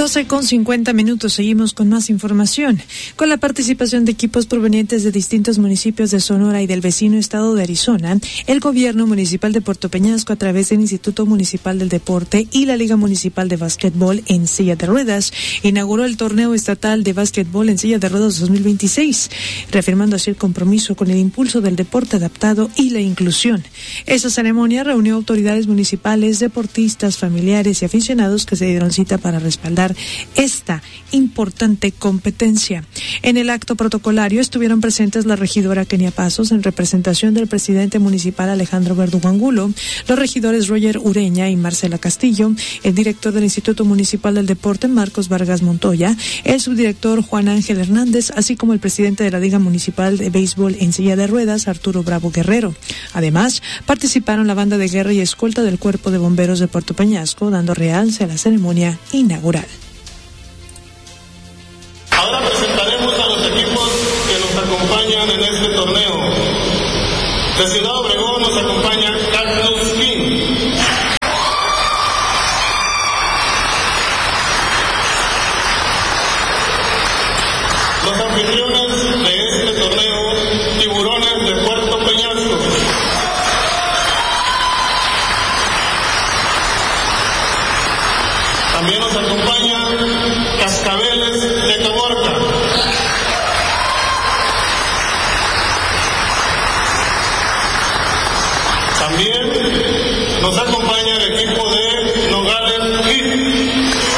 12:50. Seguimos con más información. Con la participación de equipos provenientes de distintos municipios de Sonora y del vecino estado de Arizona, el gobierno municipal de Puerto Peñasco, a través del Instituto Municipal del Deporte y la Liga Municipal de Básquetbol en Silla de Ruedas, inauguró el torneo estatal de básquetbol en Silla de Ruedas 2026, reafirmando así el compromiso con el impulso del deporte adaptado y la inclusión. Esa ceremonia reunió autoridades municipales, deportistas, familiares y aficionados que se dieron cita para respaldar esta importante competencia. En el acto protocolario estuvieron presentes la regidora Kenia Pasos en representación del presidente municipal Alejandro Verdugo Angulo, los regidores Roger Ureña y Marcela Castillo, el director del Instituto Municipal del Deporte Marcos Vargas Montoya, el subdirector Juan Ángel Hernández, así como el presidente de la Liga Municipal de Béisbol en Silla de Ruedas, Arturo Bravo Guerrero. Además, participaron la banda de guerra y escolta del Cuerpo de Bomberos de Puerto Peñasco, dando realce a la ceremonia inaugural. Ahora presentaremos a los equipos que nos acompañan en este torneo. De Ciudad Obregón nos acompaña Carlos King. Los anfitriones de este torneo, Tiburones de Puerto Peñasco. También nos acompaña Cascabeles de Caborca. También nos acompaña el equipo de Nogales Heat.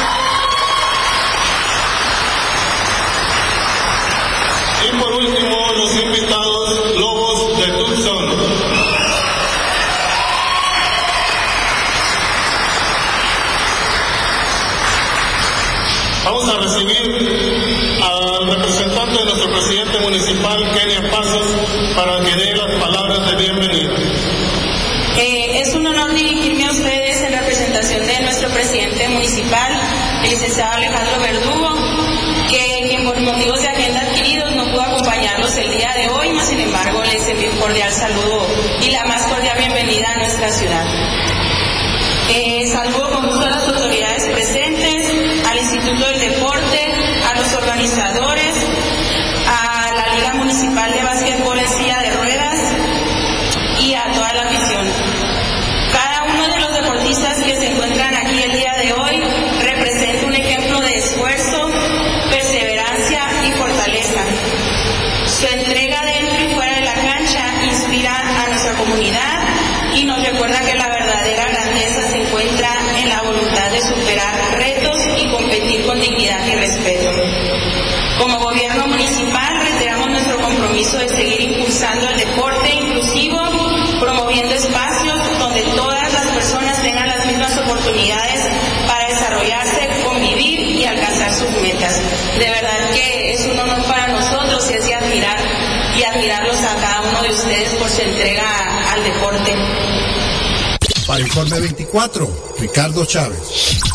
Y por último, los invitados Lobos de Tucson. Vamos a recibir al representante de nuestro presidente municipal, Kenia Pasos, para que dé las palabras de bienvenida. Es un honor dirigirme a ustedes en representación de nuestro presidente municipal, el licenciado Alejandro Verdugo, quien por motivos de agenda adquiridos no pudo acompañarnos el día de hoy, mas sin embargo les envío un cordial saludo y la más cordial bienvenida a nuestra ciudad. Saludo con gusto a las autoridades presentes, al Instituto del Deporte, a los organizadores, a la Liga Municipal de Básquetbol en Silla de Ruedas y a toda la afición. Cada uno de los deportistas que se encuentran aquí el día de hoy representa un ejemplo de esfuerzo, perseverancia y fortaleza. Su entrega dentro y fuera de la cancha inspira a nuestra comunidad y nos recuerda que la verdadera grandeza se encuentra en la voluntad de superar retos y competir con dignidad y respeto. Como gobierno municipal reiteramos nuestro compromiso de seguir impulsando el deporte inclusivo, promoviendo espacios donde todas las personas tengan las mismas oportunidades para desarrollarse, convivir y alcanzar sus metas. De verdad que es un honor para nosotros y es de admirar y admirarlos a cada uno de ustedes por su entrega al deporte. Para Informe 24, Ricardo Chávez.